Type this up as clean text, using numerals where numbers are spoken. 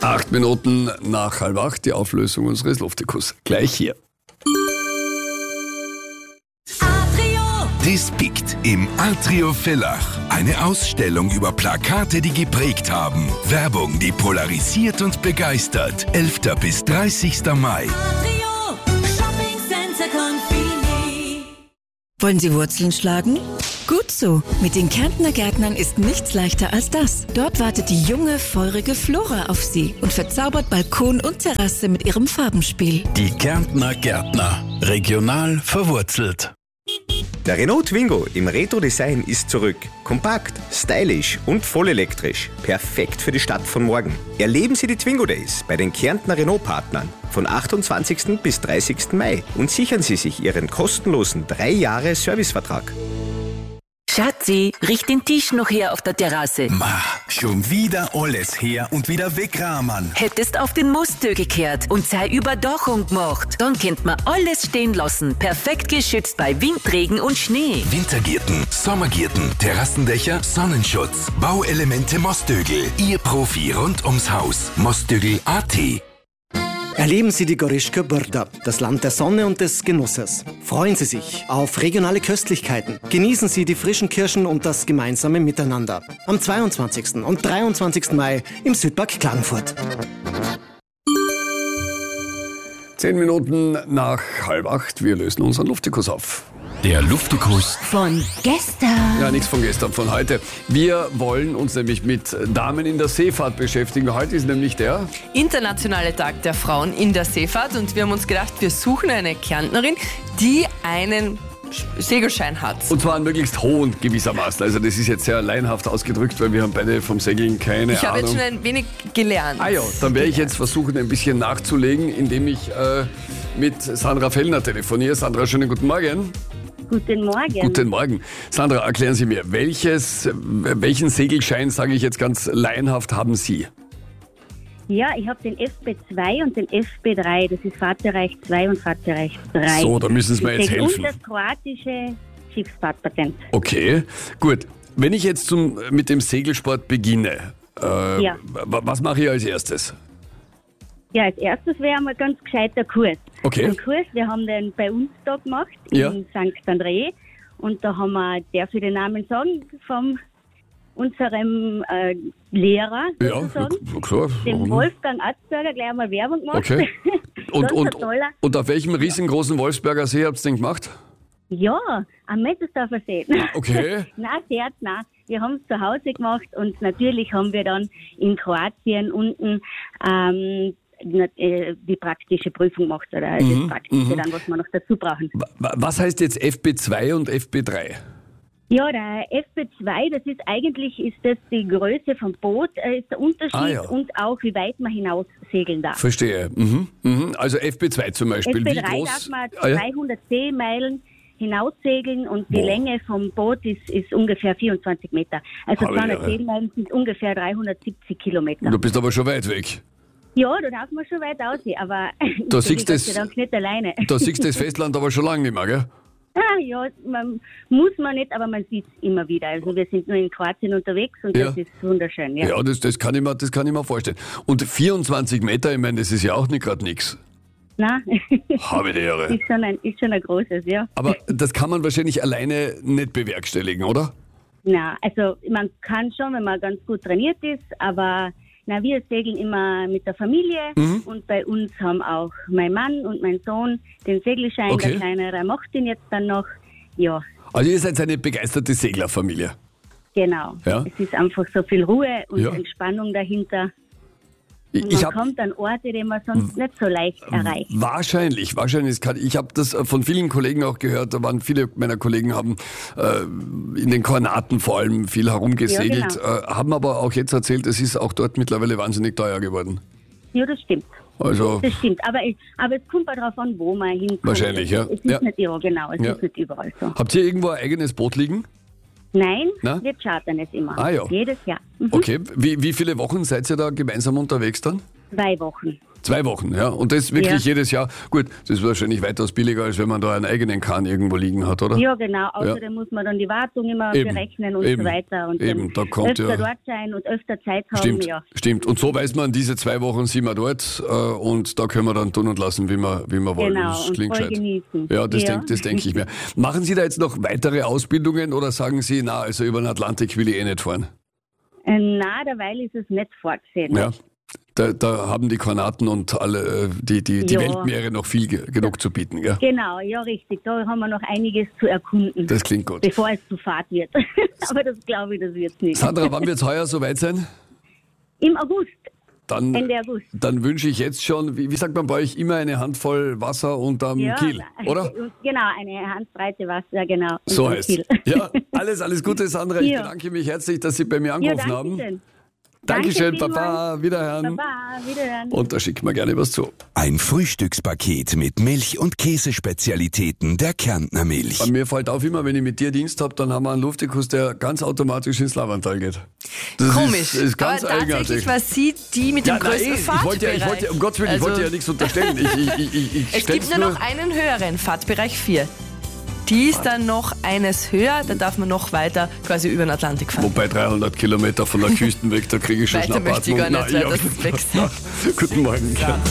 8 Minuten nach 7:30, die Auflösung unseres Luftikus. Gleich hier. Dispikt im Atrio Villach. Eine Ausstellung über Plakate, die geprägt haben. Werbung, die polarisiert und begeistert. 11. bis 30. Mai. Wollen Sie Wurzeln schlagen? Gut so. Mit den Kärntner Gärtnern ist nichts leichter als das. Dort wartet die junge, feurige Flora auf Sie und verzaubert Balkon und Terrasse mit ihrem Farbenspiel. Die Kärntner Gärtner. Regional verwurzelt. Der Renault Twingo im Retro-Design ist zurück. Kompakt, stylisch und vollelektrisch. Perfekt für die Stadt von morgen. Erleben Sie die Twingo Days bei den Kärntner Renault-Partnern von 28. bis 30. Mai und sichern Sie sich Ihren kostenlosen 3-Jahre-Servicevertrag. Schatzi, riech den Tisch noch her auf der Terrasse. Ma, schon wieder alles her und wieder wegrahmen. Hättest auf den Mosttö gekehrt und sei Überdachung gemacht. Dann könnt man alles stehen lassen. Perfekt geschützt bei Wind, Regen und Schnee. Wintergärten, Sommergärten, Terrassendächer, Sonnenschutz, Bauelemente Mostögl. Ihr Profi rund ums Haus. Mostögl.at. Erleben Sie die Goryschka Brda, das Land der Sonne und des Genusses. Freuen Sie sich auf regionale Köstlichkeiten. Genießen Sie die frischen Kirschen und das gemeinsame Miteinander. Am 22. und 23. Mai im Südpark Klagenfurt. 10 Minuten nach 7:30, wir lösen unseren Luftikus auf. Der Luftikus Von gestern. Ja, nichts von gestern, von heute. Wir wollen uns nämlich mit Damen in der Seefahrt beschäftigen. Heute ist nämlich der Internationale Tag der Frauen in der Seefahrt und wir haben uns gedacht, wir suchen eine Kärntnerin, die einen Segelschein hat. Und zwar einen möglichst hohen gewissermaßen. Also das ist jetzt sehr laienhaft ausgedrückt, weil wir haben beide vom Segeln keine Ich habe Ahnung. jetzt schon ein wenig gelernt. Ah ja, dann werde ich jetzt versuchen, ein bisschen nachzulegen, indem ich mit Sandra Fellner telefoniere. Sandra, schönen guten Morgen. Guten Morgen. Guten Morgen. Sandra, erklären Sie mir, welchen Segelschein, sage ich jetzt ganz laienhaft, haben Sie? Ja, ich habe den FB2 und den FB3. Das ist Fahrtbereich 2 und Fahrtbereich 3. So, da müssen Sie mir jetzt helfen. Und das kroatische Schiffsfahrtpatent. Okay, gut. Wenn ich jetzt mit dem Segelsport beginne, Ja. was mache ich als erstes? Ja, als erstes wäre einmal ganz gescheiter Kurs. Okay. Ein Kurs, wir haben den bei uns da gemacht, Ja. in St. André. Und da haben wir, darf ich den Namen sagen, von unserem Lehrer, Ja, sozusagen, klar. dem warum nicht? Wolfgang Atzberger, gleich einmal Werbung gemacht. Okay. Und, Ganz und, ein toller. und auf welchem riesengroßen Wolfsberger See habt ihr den gemacht? Ja, am Mettersdorfer See. Okay. Nein, Scherz, nein. Wir haben es zu Hause gemacht und natürlich haben wir dann in Kroatien unten die praktische Prüfung gemacht oder das Praktische dann, was wir noch dazu brauchen. Was heißt jetzt FB2 und FB3? Ja, der FB2, das ist eigentlich die Größe vom Boot, ist der Unterschied Ah, ja. und auch wie weit man hinaus segeln darf. Verstehe. Also FB2 zum Beispiel. Wie FB3 groß? darf man Ah, ja. 300 Seemeilen hinaussegeln und die Boah. Länge vom Boot ist ungefähr 24 Meter. Also Habe 200 Ehre. Seemeilen sind ungefähr 370 Kilometer. Du bist aber schon weit weg. Ja, da darf man schon weit aussehen, aber Da ich siehst bin das- Gott sei Dank nicht alleine. Da siehst du das Festland aber schon lange nicht mehr, gell? Ja, muss man nicht, aber man sieht es immer wieder. Also wir sind nur in Kroatien unterwegs und Ja. das ist wunderschön. Ja. Ja, das kann ich mir vorstellen. Und 24 Meter, ich meine, das ist ja auch nicht gerade nichts. Nein, Habe die Ehre. ist schon ein großes, ja. Aber das kann man wahrscheinlich alleine nicht bewerkstelligen, oder? Na, also man kann schon, wenn man ganz gut trainiert ist, aber wir segeln immer mit der Familie und bei uns haben auch mein Mann und mein Sohn den Segelschein, Okay. der Kleinere macht ihn jetzt dann noch. Ja, Also ihr seid eine begeisterte Seglerfamilie. genau. Ja. Es ist einfach so viel Ruhe und Ja. Entspannung dahinter. Und Ich man habe kommt an Orte, die man sonst nicht so leicht erreicht. wahrscheinlich. Ich habe das von vielen Kollegen auch gehört. Da waren viele meiner Kollegen haben in den Kornaten vor allem viel herumgesegelt, Ja, genau. haben aber auch jetzt erzählt, es ist auch dort mittlerweile wahnsinnig teuer geworden. Ja, das stimmt. Also Das stimmt. Aber es kommt auch darauf an, wo man hinkommt. Wahrscheinlich, ja. Es ist Ja. nicht, ja, genau, es Ja. ist nicht überall so. habt ihr irgendwo ein eigenes Boot liegen? Nein, Na? wir chartern es immer. Ah, ja. Jedes Jahr. Mhm. Okay. Wie viele Wochen seid ihr da gemeinsam unterwegs dann? 2 Wochen. 2 Wochen, ja. Und das wirklich jedes Jahr. Gut, das ist wahrscheinlich weitaus billiger, als wenn man da einen eigenen Kahn irgendwo liegen hat, oder? Ja, genau. Außerdem muss man dann die Wartung immer berechnen und so weiter. Und da kommt öfter dort sein und öfter Zeit haben. Stimmt, stimmt. Und so weiß man, diese 2 Wochen sind wir dort und da können wir dann tun und lassen, wie wir wollen. Genau, das und klingt voll gescheit. genießen. Ja, das denke ich mir. Machen Sie da jetzt noch weitere Ausbildungen oder sagen Sie, na, also über den Atlantik will ich eh nicht fahren? Na, derweil ist es nicht vorgesehen. Ja. Da haben die Kornaten und alle die Weltmeere noch viel genug zu bieten, gell? Genau, ja richtig. Da haben wir noch einiges zu erkunden. Das klingt gut. Bevor es zu Fahrt wird. Aber das glaube ich, das wird nicht. Sandra, wann wird es heuer soweit sein? Im August. Ende August. Dann wünsche ich jetzt schon, wie sagt man bei euch, immer eine Handvoll Wasser unterm Kiel, oder? Genau, eine Handbreite Wasser, genau. So heißt es. Ja, alles Gute, Sandra. Ich bedanke mich herzlich, dass Sie bei mir angerufen haben. Dankeschön, Papa, wiederhören. Papa, wiederhören. Und da schicken wir gerne was zu. Ein Frühstückspaket mit Milch- und Käsespezialitäten der Kärntner Milch. Bei mir fällt auf, immer wenn ich mit dir Dienst habe, dann haben wir einen Luftikus, der ganz automatisch ins Lavantal geht. Das Komisch. Ist ganz aber eigenartig. tatsächlich war sie die mit dem größten Fahrtbereich. Ich wollte, um Gottes Willen, ich wollte ja nichts unterstellen. Es gibt nur noch einen höheren, Fahrtbereich 4. Die ist dann noch eines höher, da darf man noch weiter quasi über den Atlantik fahren. Wobei 300 Kilometer von der Küste weg, da kriege ich schon Schnappatmung. Weiter möchte ich gar nicht, das ist weg. Guten Morgen. Ja.